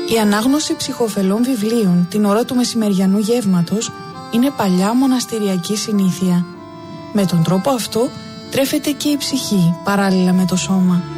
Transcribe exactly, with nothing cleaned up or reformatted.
Η ανάγνωση ψυχοφελών βιβλίων την ώρα του μεσημεριανού γεύματος είναι παλιά μοναστηριακή συνήθεια. Με τον τρόπο αυτό τρέφεται και η ψυχή παράλληλα με το σώμα.